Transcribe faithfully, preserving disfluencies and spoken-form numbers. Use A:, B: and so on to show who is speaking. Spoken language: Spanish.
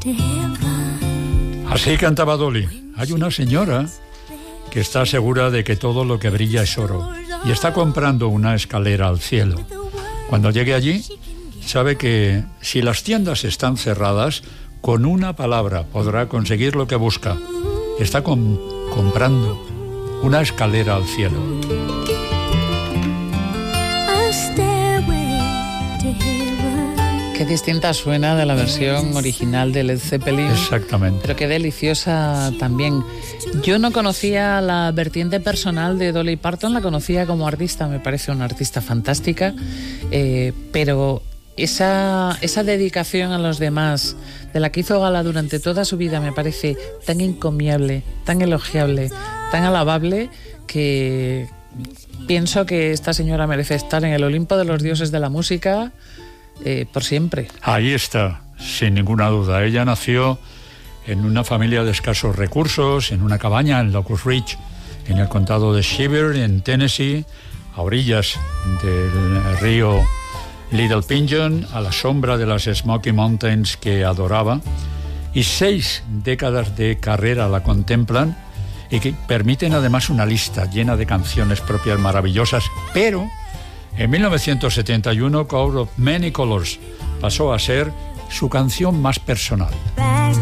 A: Así cantaba Dolly. Hay una señora que está segura de que todo lo que brilla es oro y está comprando una escalera al cielo. Cuando llegue allí, sabe que si las tiendas están cerradas, con una palabra podrá conseguir lo que busca. Está com- comprando una escalera al cielo.
B: Qué distinta suena de la versión original de Led Zeppelin.
A: Exactamente.
B: Pero qué deliciosa también. Yo no conocía la vertiente personal de Dolly Parton, la conocía como artista, me parece una artista fantástica, eh, pero esa, esa dedicación a los demás, de la que hizo gala durante toda su vida, me parece tan encomiable, tan elogiable, tan alabable, que pienso que esta señora merece estar en el Olimpo de los dioses de la música eh, por siempre.
A: Ahí está, sin ninguna duda. Ella nació en una familia de escasos recursos, en una cabaña en Locust Ridge, en el condado de Sevier, en Tennessee, a orillas del río Little Pigeon, a la sombra de las Smoky Mountains que adoraba, y seis décadas de carrera la contemplan y que permiten además una lista llena de canciones propias maravillosas, pero en mil novecientos setenta y uno, Coat of Many Colors pasó a ser su canción más personal.